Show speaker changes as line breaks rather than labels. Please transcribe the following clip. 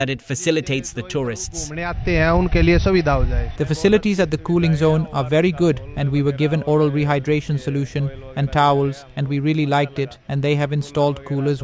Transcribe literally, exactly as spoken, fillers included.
that it facilitates the tourists.
घूमने आते हैं उनके लिए सुविधा हो जाए.
The facilities at the cooling zone are very good, and we were given oral rehydration solution and towels, and we really liked it, and they have installed coolers